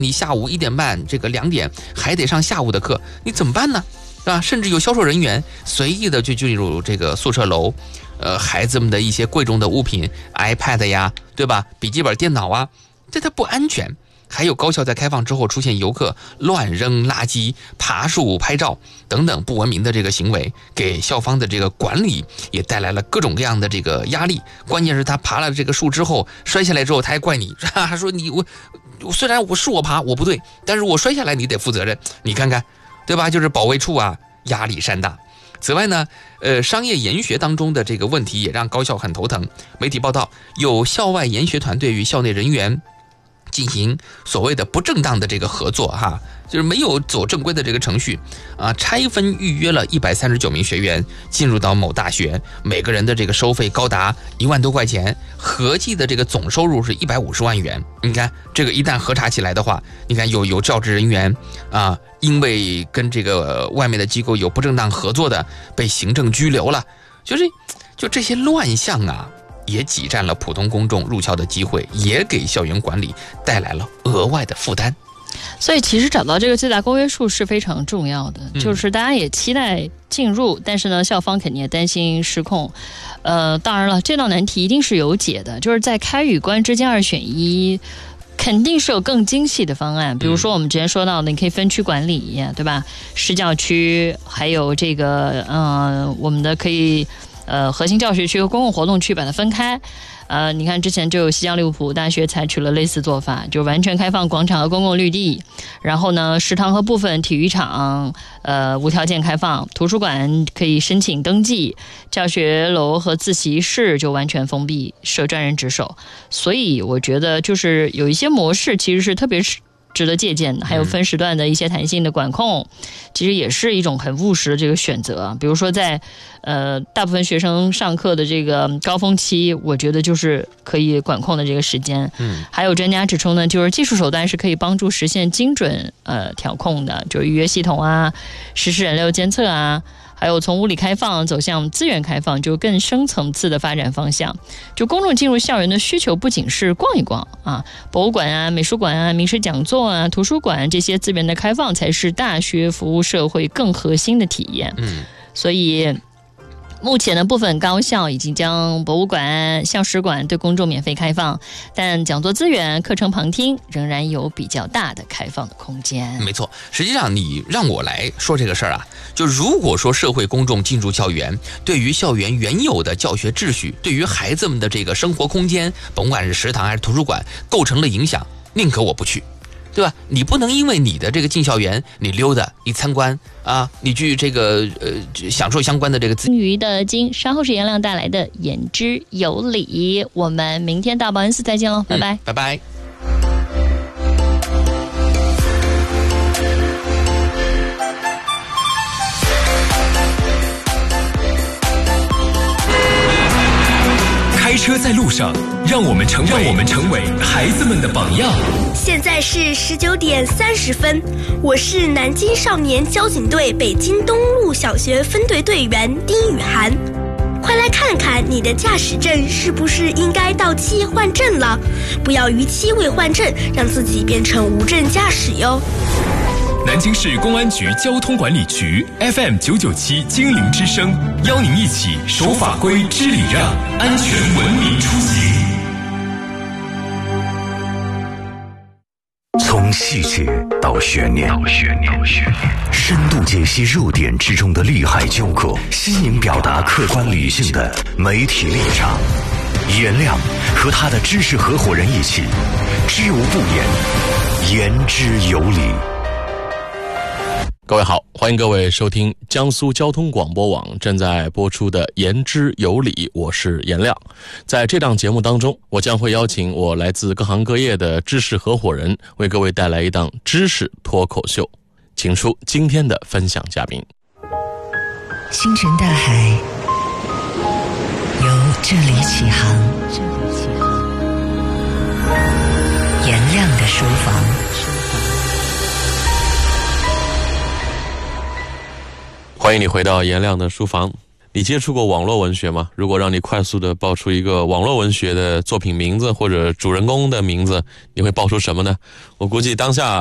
你下午1点半这个2点还得上下午的课，你怎么办呢？对吧？甚至有销售人员随意的就进入这个宿舍楼，孩子们的一些贵重的物品 ，iPad 呀，对吧？笔记本电脑啊，这它不安全。还有高校在开放之后出现游客乱扔垃圾、爬树拍照等等不文明的这个行为，给校方的这个管理也带来了各种各样的这个压力。关键是他爬了这个树之后摔下来之后，他还怪你，还说我虽然我爬我不对，但是我摔下来你得负责任。你看看，对吧？就是保卫处啊，压力山大。此外呢，商业研学当中的这个问题也让高校很头疼。媒体报道，有校外研学团队与校内人员进行所谓的不正当的这个合作哈，就是没有走正规的这个程序啊，拆分预约了139名学员进入到某大学，每个人的这个收费高达1万多块钱，合计的这个总收入是150万元。你看这个一旦核查起来的话，你看有教职人员啊，因为跟这个外面的机构有不正当合作的，被行政拘留了。就这些乱象啊，也挤占了普通公众入校的机会，也给校园管理带来了额外的负担。 所以其实找到这个最大公约数是非常重要的，就是大家也期待进入，但是呢，校方肯定也担心失控。当然了，这道难题一定是有解的，就是在开与关之间2选1。肯定是有更精细的方案，比如说我们之前说到的，你可以分区管理，对吧？市教区，还有这个我们的可以核心教学区和公共活动区把它分开。你看之前就有西江利物浦大学采取了类似做法，就完全开放广场和公共绿地，然后呢，食堂和部分体育场无条件开放，图书馆可以申请登记，教学楼和自习室就完全封闭，设专人值守。所以我觉得就是有一些模式其实是特别值得借鉴的，还有分时段的一些弹性的管控，其实也是一种很务实的这个选择。比如说在大部分学生上课的这个高峰期，我觉得就是可以管控的这个时间。还有专家指出呢，就是技术手段是可以帮助实现精准调控的，就是预约系统啊，实时人流监测啊。还有从物理开放走向资源开放，就更深层次的发展方向。就公众进入校园的需求不仅是逛一逛啊，博物馆啊、美术馆啊、名师讲座啊、图书馆这些资源的开放，才是大学服务社会更核心的体验。所以目前的部分高校已经将博物馆、校史馆对公众免费开放，但讲座资源、课程旁听仍然有比较大的开放的空间。 没错，实际上你让我来说这个事儿啊，就如果说社会公众进入校园，对于校园原有的教学秩序，对于孩子们的这个生活空间，甭管是食堂还是图书馆，构成了影响，宁可我不去。对吧？你不能因为你的这个进校园，你溜达，你参观啊，你去这个享受相关的这个金鱼的金，稍后是颜亮带来的言之有理。我们明天大报恩寺再见喽，拜拜， 拜拜。 开车在路上，让我们成为孩子们的榜样。 现在是19点30分，我是南京少年交警队北京东路小学分队队员丁雨涵。快来看看你的驾驶证是不是应该到期换证了，不要逾期未换证，让自己变成无证驾驶哟。 南京市公安局交通管理局 FM 997精灵之声，邀您一起守法规、知礼让，安全文明出行。 从细节到悬念，深度解析热点之中的利害纠葛，新颖表达客观理性的媒体立场。颜亮和他的知识合伙人一起，知无不言，言之有理。 各位好，欢迎各位收听江苏交通广播网正在播出的言之有理，我是颜亮。在这档节目当中，我将会邀请我来自各行各业的知识合伙人，为各位带来一档知识脱口秀。请出今天的分享嘉宾。 星辰大海由这里起航，颜亮的书房。 欢迎你回到颜亮的书房。 你接触过网络文学吗？如果让你快速的报出一个网络文学的作品名字或者主人公的名字，你会报出什么呢？我估计当下